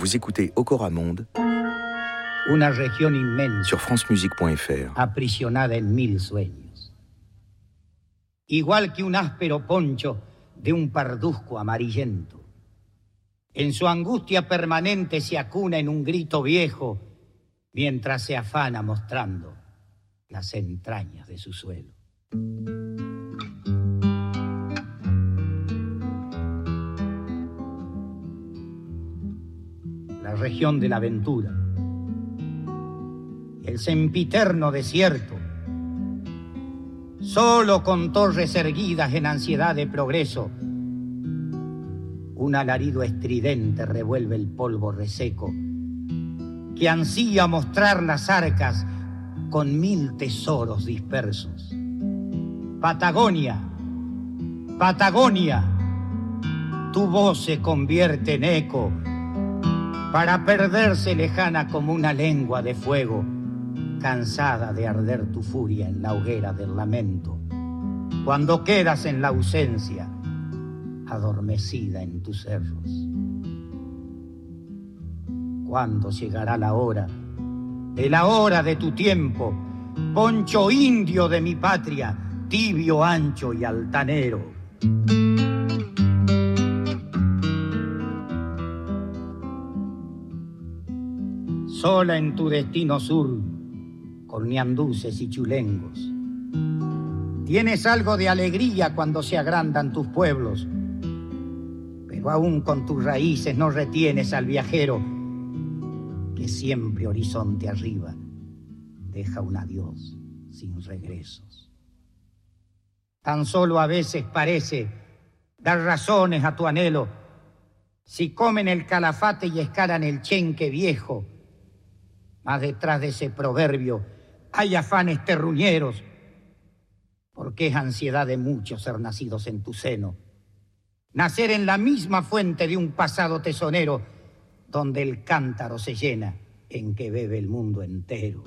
Vous écoutez Okora Monde una región inmensa sur francemusique.fr. aprisionada en 1000 sueños. Igual que un áspero poncho de un parduzco amarillento. En su angustia permanente se acuna en un grito viejo mientras se afana mostrando las entrañas de su suelo. La región de la aventura, el sempiterno desierto, solo con torres erguidas en ansiedad de progreso. Un alarido estridente revuelve el polvo reseco que ansía mostrar las arcas con 1000 tesoros dispersos. Patagonia, Patagonia, tu voz se convierte en eco para perderse lejana como una lengua de fuego, cansada de arder tu furia en la hoguera del lamento, cuando quedas en la ausencia, adormecida en tus cerros. ¿Cuándo llegará la hora de tu tiempo, poncho indio de mi patria, tibio, ancho y altanero? Sola en tu destino sur, con ñanduces y chulengos. Tienes algo de alegría cuando se agrandan tus pueblos, pero aún con tus raíces no retienes al viajero que siempre horizonte arriba deja un adiós sin regresos. Tan solo a veces parece dar razones a tu anhelo si comen el calafate y escalan el chenque viejo. Mas detrás de ese proverbio hay afanes terruñeros, porque es ansiedad de muchos ser nacidos en tu seno, nacer en la misma fuente de un pasado tesonero, donde el cántaro se llena en que bebe el mundo entero.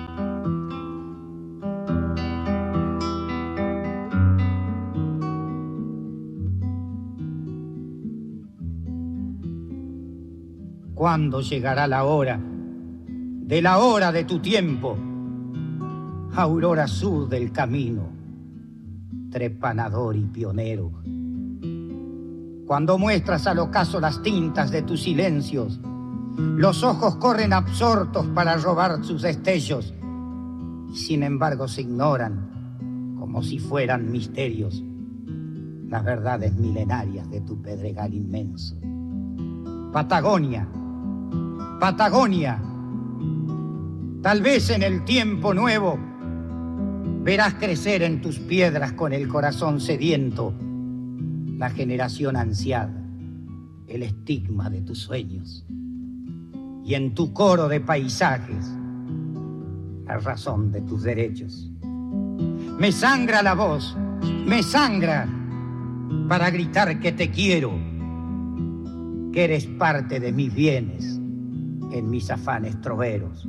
¿Cuándo llegará la hora de tu tiempo, aurora sur del camino, trepanador y pionero? Cuando muestras al ocaso las tintas de tus silencios, los ojos corren absortos para robar sus destellos, y sin embargo se ignoran, como si fueran misterios, las verdades milenarias de tu pedregal inmenso. Patagonia, Patagonia, tal vez en el tiempo nuevo verás crecer en tus piedras con el corazón sediento la generación ansiada, el estigma de tus sueños, y en tu coro de paisajes la razón de tus derechos. Me sangra la voz, me sangra para gritar que te quiero, que eres parte de mis bienes en mis afanes troveros.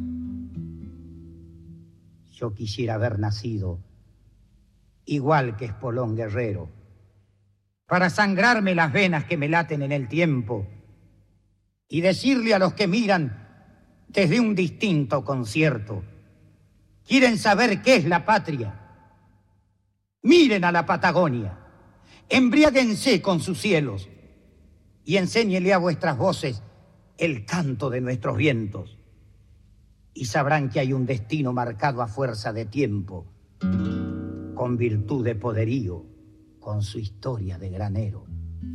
Yo quisiera haber nacido igual que Espolón Guerrero, para sangrarme las venas que me laten en el tiempo y decirle a los que miran desde un distinto concierto: ¿quieren saber qué es la patria? Miren a la Patagonia, embriáguense con sus cielos y enséñenle a vuestras voces el canto de nuestros vientos, y sabrán que hay un destino marcado a fuerza de tiempo, con virtud de poderío, con su historia de granero.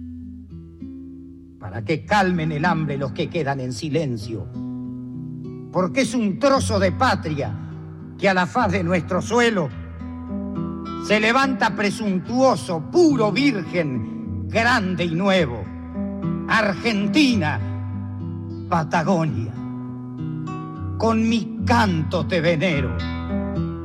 Para que calmen el hambre los que quedan en silencio, porque es un trozo de patria que a la faz de nuestro suelo se levanta presuntuoso, puro, virgen, grande y nuevo. Argentina, Patagonia, con mi canto te venero.